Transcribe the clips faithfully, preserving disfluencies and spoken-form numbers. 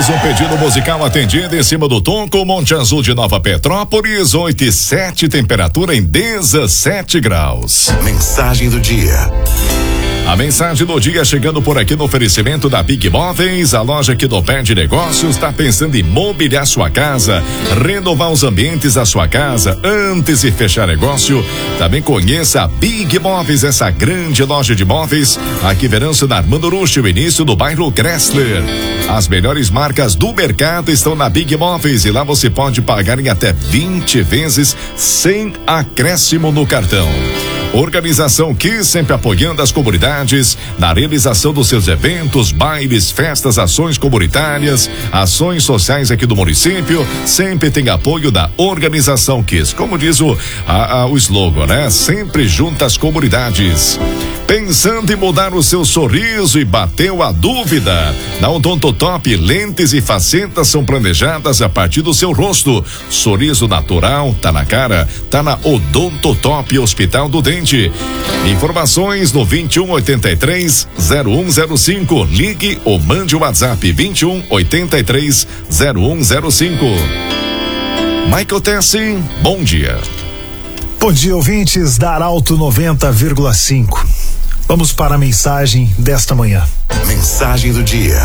Mais um pedido musical atendido em cima do tom com Monte Azul de Nova Petrópolis, oito e sete, temperatura em dezessete graus. Mensagem do dia. A mensagem do dia chegando por aqui no oferecimento da Big Móveis, a loja que do pé de negócios está pensando em mobiliar sua casa, renovar os ambientes da sua casa antes de fechar negócio. Também conheça a Big Móveis, essa grande loja de móveis, aqui Verança da Armando Rush, o início do bairro Kressler. As melhores marcas do mercado estão na Big Móveis e lá você pode pagar em até vinte vezes sem acréscimo no cartão. Organização que sempre apoiando as comunidades na realização dos seus eventos, bailes, festas, ações comunitárias, ações sociais aqui do município, sempre tem apoio da Organização Kiss, como diz o, a, a, o slogan, né? Sempre junto às comunidades. Pensando em mudar o seu sorriso e bateu a dúvida? Na Odontotop, lentes e facetas são planejadas a partir do seu rosto. Sorriso natural, tá na cara, tá na Odontotop Hospital do Dente. Informações no vinte e um, oitenta e três, zero um zero cinco. Ligue ou mande o WhatsApp vinte e um, oitenta e três, zero um zero cinco. Michael Tessin, bom dia. Bom dia, ouvintes da Arauto noventa vírgula cinco. Vamos para a mensagem desta manhã. Mensagem do dia.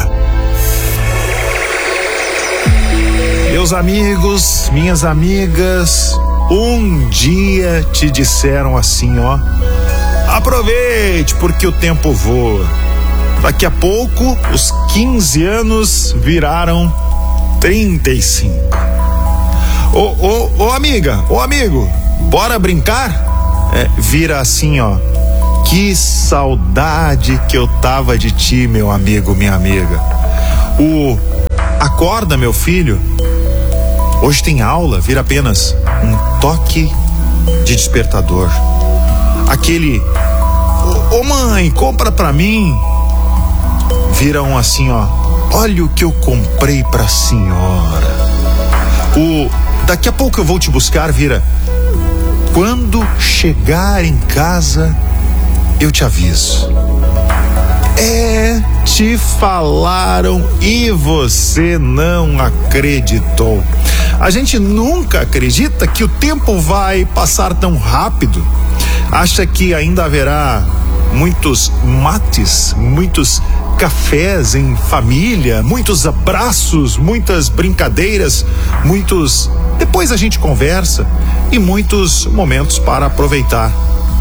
Meus amigos, minhas amigas, um dia te disseram assim, ó: aproveite porque o tempo voa. Daqui a pouco, os quinze anos viraram trinta e cinco. Ô, ô, ô amiga, ô amigo, bora brincar? É, vira assim, ó: que saudade que eu tava de ti, meu amigo, minha amiga. O acorda, meu filho, hoje tem aula, vira apenas um toque de despertador. Aquele ô, ô mãe, compra pra mim, vira um assim, ó: olha o que eu comprei pra senhora. O daqui a pouco eu vou te buscar, vira: quando chegar em casa eu te aviso. É, te falaram e você não acreditou. A gente nunca acredita que o tempo vai passar tão rápido. Acha que ainda haverá muitos mates, muitos cafés em família, muitos abraços, muitas brincadeiras, muitos depois a gente conversa e muitos momentos para aproveitar.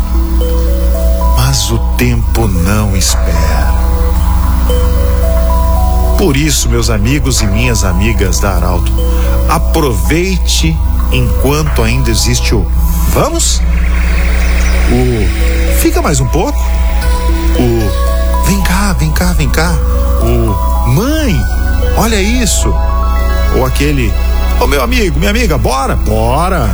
Mas o tempo não espera. Por isso, meus amigos e minhas amigas da Arauto, aproveite enquanto ainda existe o vamos, o fica mais um pouco, o vem cá, vem cá, vem cá, o mãe, olha isso, ou aquele ô meu amigo, minha amiga, bora, bora.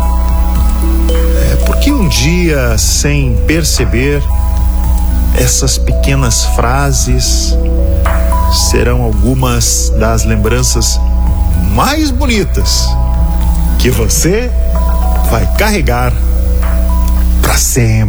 É porque um dia, sem perceber, essas pequenas frases serão algumas das lembranças mais bonitas que você vai carregar para sempre.